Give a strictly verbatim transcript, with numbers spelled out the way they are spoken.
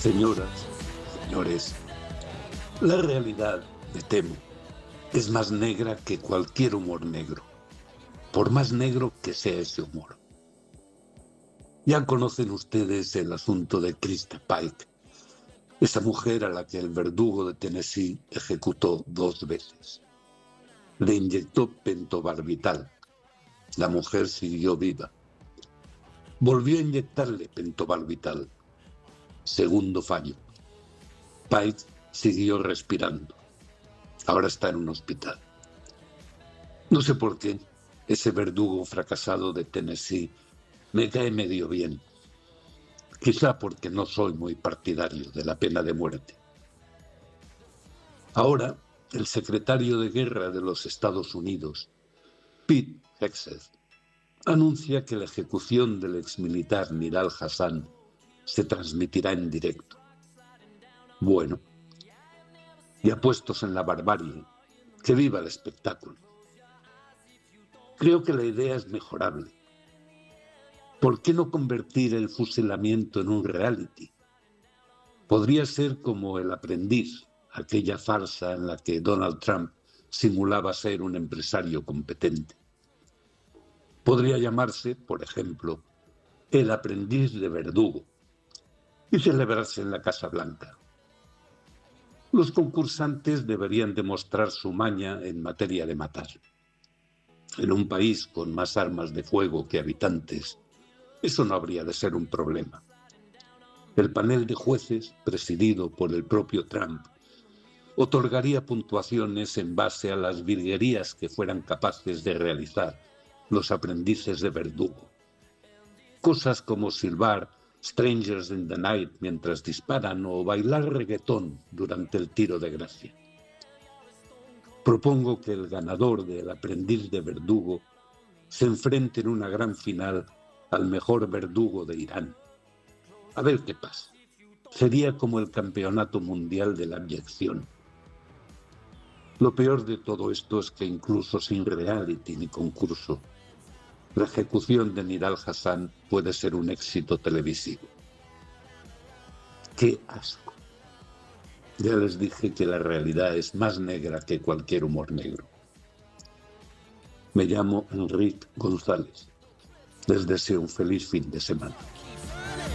Señoras, señores, la realidad, me temo, es más negra que cualquier humor negro, por más negro que sea ese humor. Ya conocen ustedes el asunto de Krista Pike, esa mujer a la que el verdugo de Tennessee ejecutó dos veces. Le inyectó pentobarbital. La mujer siguió viva. Volvió a inyectarle pentobarbital. Segundo fallo. Pike siguió respirando. Ahora está en un hospital. No sé por qué ese verdugo fracasado de Tennessee me cae medio bien. Quizá porque no soy muy partidario de la pena de muerte. Ahora, el secretario de Guerra de los Estados Unidos, Pete Hegseth, anuncia que la ejecución del exmilitar Nilal Hassan se transmitirá en directo. Bueno, ya puestos en la barbarie, que viva el espectáculo. Creo que la idea es mejorable. ¿Por qué no convertir el fusilamiento en un reality? Podría ser como El aprendiz, aquella farsa en la que Donald Trump simulaba ser un empresario competente. Podría llamarse, por ejemplo, El aprendiz de verdugo y celebrarse en la Casa Blanca. Los concursantes deberían demostrar su maña en materia de matar. En un país con más armas de fuego que habitantes, eso no habría de ser un problema. El panel de jueces, presidido por el propio Trump, otorgaría puntuaciones en base a las virguerías que fueran capaces de realizar los aprendices de verdugo. Cosas como silbar Strangers in the Night mientras disparan o bailar reggaetón durante el tiro de gracia. Propongo que el ganador del aprendiz de verdugo se enfrente en una gran final al mejor verdugo de Irán. A ver qué pasa. Sería como el campeonato mundial de la abyección. Lo peor de todo esto es que incluso sin reality ni concurso, la ejecución de Nilal Hassan puede ser un éxito televisivo. ¡Qué asco! Ya les dije que la realidad es más negra que cualquier humor negro. Me llamo Enrique González. Les deseo un feliz fin de semana.